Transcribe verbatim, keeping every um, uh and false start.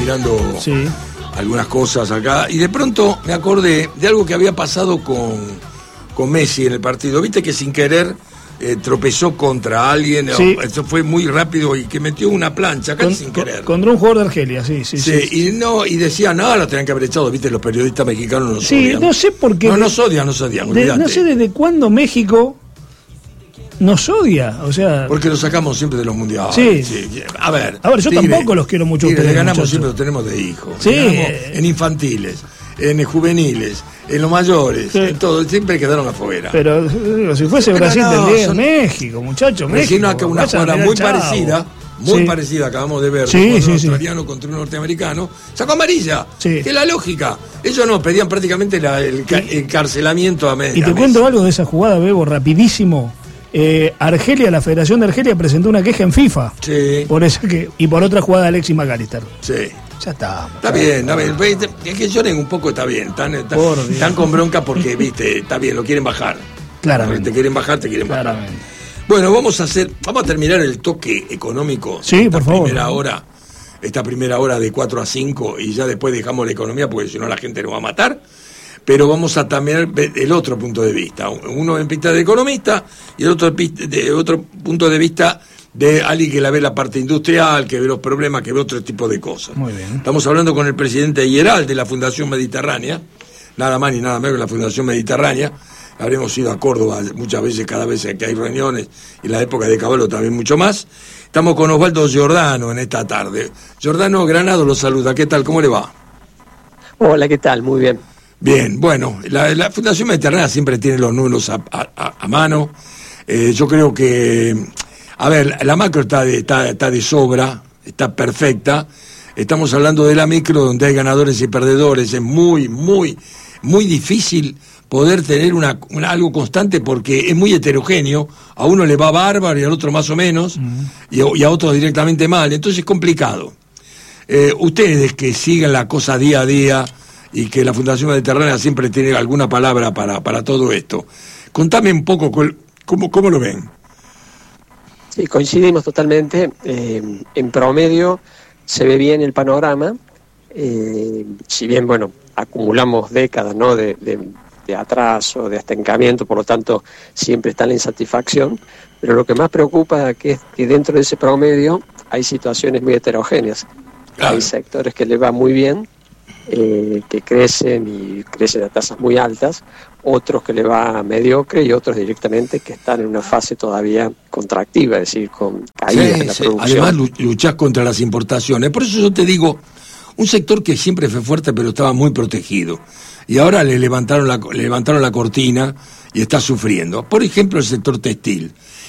mirando sí. algunas cosas acá, y de pronto me acordé de algo que había pasado con, con Messi en el partido. Viste que sin querer eh, tropezó contra alguien, sí. Eso fue muy rápido y que metió una plancha, casi con, sin querer. Contra un jugador de Argelia, sí, sí. Sí, sí, y no, y decían, no, lo tenían que haber echado, viste, los periodistas mexicanos nos sí, odian. no sé por qué. No, nos odian, nos odian, de, no sé desde cuándo México nos odia, o sea... Porque lo sacamos siempre de los mundiales. Sí. sí. A ver. A ver, yo Tigre, tampoco los quiero mucho a Tigre, ustedes, le ganamos muchachos. siempre, lo tenemos de hijos. Sí. En infantiles, en juveniles, en los mayores, sí. en todo, siempre quedaron afuera. Pero digo, si fuese Pero Brasil, no, tendría son... México, muchachos, México. Imagino que una jugada muy parecida, muy sí. parecida, acabamos de ver, sí, un sí, australiano sí. contra un norteamericano, sacó amarilla. Sí. Que es la lógica. Ellos no, pedían prácticamente la, el ca- encarcelamiento a Messi. Y te cuento algo de esa jugada, Bebo, rapidísimo. Eh, Argelia, la Federación de Argelia presentó una queja en FIFA. Sí. Por eso que, y por otra jugada de Alexis McAllister. Sí. Ya está. Está bien, está bien. Es que lloren un poco, está bien. Están, están, están con bronca porque, viste, está bien, lo quieren bajar. Claramente. Te quieren bajar, te quieren bajar. Claramente. Bueno, vamos a hacer, vamos a terminar el toque económico. Sí, esta por favor. Primera hora, esta primera hora de cuatro a cinco y ya después dejamos la economía porque si no la gente nos va a matar. Pero vamos a también ver el otro punto de vista. Uno en vista de economista y el otro de otro punto de vista de alguien que la ve la parte industrial, que ve los problemas, que ve otro tipo de cosas. Muy bien. Estamos hablando con el presidente Hieral de la Fundación Mediterránea, nada más ni nada menos que la Fundación Mediterránea. Habremos ido a Córdoba muchas veces, cada vez que hay reuniones, y en la época de Caballo también mucho más. Estamos con Osvaldo Giordano en esta tarde. Giordano Granado lo saluda. ¿Qué tal? ¿Cómo le va? Hola, ¿qué tal? Muy bien. Bien, bueno, la, la Fundación Mediterránea siempre tiene los números a, a, a mano. Eh, yo creo que, a ver, la macro está de, está, está de sobra, está perfecta. Estamos hablando de la micro, donde hay ganadores y perdedores. Es muy, muy, muy difícil poder tener una, una algo constante porque es muy heterogéneo. A uno le va bárbaro y al otro más o menos, uh-huh. y, a, y a otro directamente mal. Entonces es complicado. Eh, ustedes que siguen la cosa día a día y que la Fundación Mediterránea siempre tiene alguna palabra para, para todo esto. Contame un poco cómo, cómo lo ven. Sí, coincidimos totalmente. Eh, en promedio se ve bien el panorama. Eh, si bien, bueno, acumulamos décadas, ¿no?, de, de, de atraso, de estancamiento, por lo tanto siempre está la insatisfacción, pero lo que más preocupa que es que dentro de ese promedio hay situaciones muy heterogéneas. Claro. Hay sectores que le va muy bien, eh, que crecen y crecen a tasas muy altas, otros que le va mediocre y otros directamente que están en una fase todavía contractiva, es decir, con caídas sí, en la sí. producción. Además luchás contra las importaciones, por eso yo te digo, un sector que siempre fue fuerte pero estaba muy protegido, y ahora le levantaron la, le levantaron la cortina y está sufriendo. Por ejemplo, el sector textil.